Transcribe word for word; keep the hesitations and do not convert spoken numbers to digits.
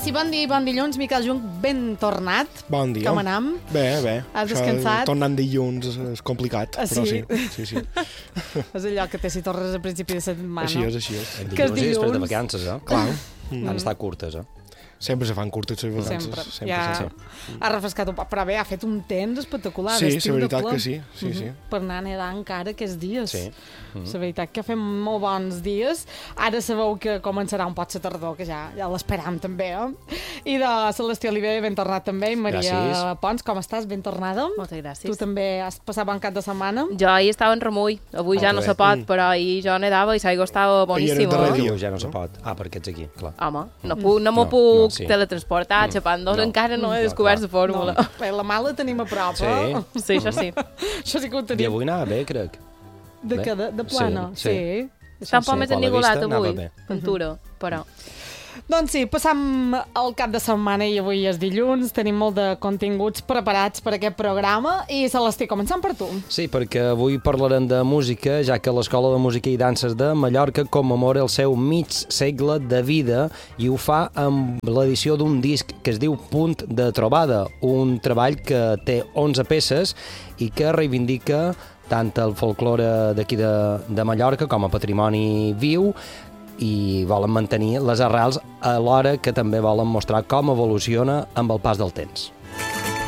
sí, bon dia, bon dilluns. Miquel Junc, ben tornat. Bon dia. Com anam? Bé, bé. Has descansat? Tornant dilluns és complicat, Ah, però sí? sí. sí, sí. És allò que té si tornes a principi de setmana. Així és, així és. El Que és dilluns i després de dilluns. vacances, eh? Clar. Mm. Han estat curtes, eh? Sempre se fan curtes les vacances. Sempre. Sempre, ja sí. ha refrescat un poc. Però bé, ha fet un temps espectacular. Sí, d'estiu la de veritat ple. que sí. sí, sí. Mhm. Per anar a nedar encara aquests dies. Sí. Mm. La veritat que fem molt bons dies. Ara sabeu que començarà un pot la tardor, que ja, ja l'esperam també. Eh? I de Celestí Oliver, ben tornat també. I Maria Gràcies. Pons, com estàs? Ben tornada. Moltes gràcies. Tu també has passat bon cap de setmana? Jo ahir estava en remull, avui ja Molt no bé. se pot, Mm. però ahir jo nedava i l'aigua estava era boníssima. darrer Avui dia. ja no se pot. Ah, perquè ets aquí, clar. Home, no, puc, no m'ho No, puc no, sí. teletransportar, Mm. xapant-nos, No. encara no he No, descobert la clar. fórmula. No, bé, la mala tenim a prop, Sí. eh? Sí, això sí. Això sí que ho I tenim. avui anava bé, crec. De, bé. que, de, de plana? Sí, sí. Està un poc Sí, més quan l'he ennigolat vista, anava avui, bé. Ventura, però... Doncs sí, passam el cap de setmana i avui és dilluns. Tenim molt de continguts preparats per aquest programa. I Celestí, començant per tu. Sí, perquè avui parlarem de música, ja que l'Escola de Música i Danses de Mallorca commemora el seu mig segle de vida i ho fa amb l'edició d'un disc que es diu Punt de Trobada, un treball que té onze peces i que reivindica tant el folklore d'aquí de, de Mallorca com a patrimoni viu i volen mantenir les arrels alhora que també volen mostrar com evoluciona amb el pas del temps.